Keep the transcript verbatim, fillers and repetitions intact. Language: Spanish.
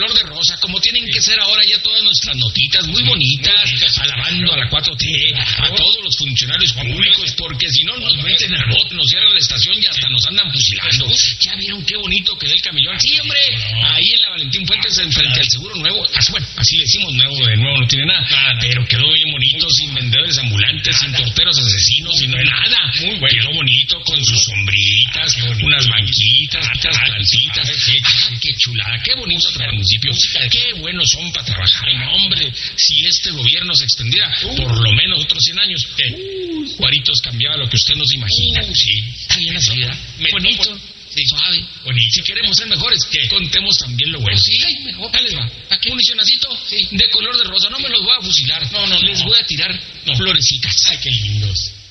color de rosa, como tienen que ser ahora ya todas nuestras notitas, muy bonitas, alabando a la cuatro T, a todos los funcionarios públicos, porque si no nos meten al bote, nos cierran la estación y hasta nos andan fusilando. ¿Ya vieron qué bonito quedó el camellón? Sí, hombre, ahí en la Valentín Fuentes, frente al Seguro Nuevo, bueno, así le decimos nuevo, de nuevo no tiene nada, pero quedó bien bonito, sin vendedores ambulantes, sin torteros asesinos, sin nada. Quedó bonito, con sus sombritas, unas banquitas, unas plantitas. Ah, qué chulada, qué bonito para el municipio, qué buenos son para trabajar. Ay, no, hombre, si este gobierno se extendiera por lo menos otros cien años, uh, Juaritos cambiaba lo que usted nos imagina. Uh, sí, está bien así, ¿verdad? Bonito. Sí. Suave, bonito. Si queremos ser mejores, ¿qué? Contemos también lo bueno. Sí, ay, mejor. Ahí les va. Aquí un misionacito sí. de color de rosa. No me los voy a fusilar. No, no, Les no. voy a tirar no. florecitas. Ay, qué lindos.